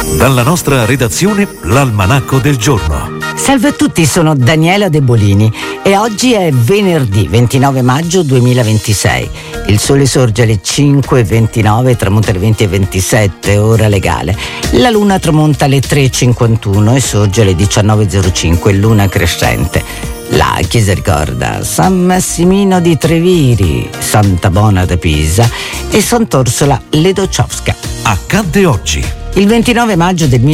Dalla nostra redazione, l'Almanacco del Giorno. Salve a tutti, sono Daniela De Bolini e oggi è venerdì 29 maggio 2026. Il sole sorge alle 5:29 e tramonta alle 20:27, ora legale. La luna tramonta alle 3:51 e sorge alle 19:05, luna crescente. La chiesa ricorda San Massimino di Treviri, Santa Bona da Pisa e Sant'Orsola Ledociowska. Accadde oggi. Il 29 maggio del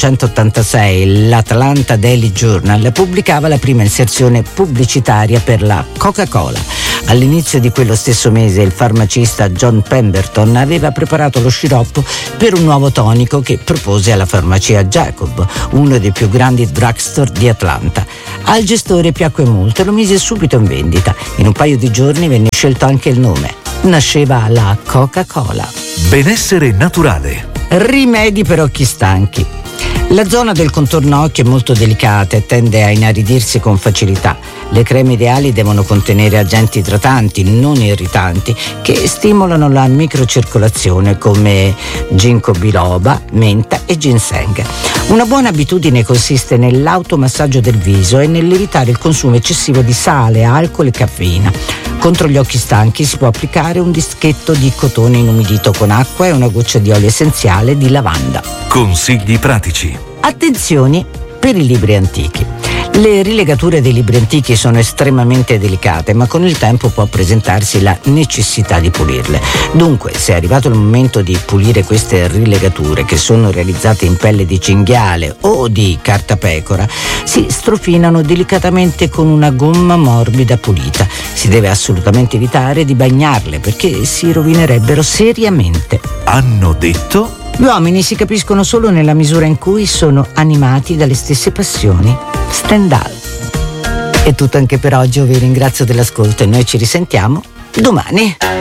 1886 l'Atlanta Daily Journal pubblicava la prima inserzione pubblicitaria per la Coca-Cola. All'inizio di quello stesso mese il farmacista John Pemberton aveva preparato lo sciroppo per un nuovo tonico che propose alla farmacia Jacob, uno dei più grandi drugstore di Atlanta. Al gestore piacque molto e lo mise subito in vendita. In un paio di giorni venne scelto anche il nome. Nasceva la Coca-Cola. Benessere naturale. Rimedi per occhi stanchi. La zona del contorno occhio è molto delicata e tende a inaриdirsi con facilità. Le creme ideali devono contenere agenti idratanti, non irritanti, che stimolano la microcircolazione come ginkgo biloba, menta e ginseng. Una buona abitudine consiste nell'automassaggio del viso e nell'evitare il consumo eccessivo di sale, alcol e caffeina. Contro gli occhi stanchi si può applicare un dischetto di cotone inumidito con acqua e una goccia di olio essenziale di lavanda. Consigli pratici. Attenzioni per i libri antichi. Le rilegature dei libri antichi sono estremamente delicate, ma con il tempo può presentarsi la necessità di pulirle. Dunque, se è arrivato il momento di pulire queste rilegature, che sono realizzate in pelle di cinghiale o di cartapecora, si strofinano delicatamente con una gomma morbida pulita. Si deve assolutamente evitare di bagnarle perché si rovinerebbero seriamente. Hanno detto? Gli uomini si capiscono solo nella misura in cui sono animati dalle stesse passioni. Stendhal. È tutto anche per oggi, io vi ringrazio dell'ascolto e noi ci risentiamo domani.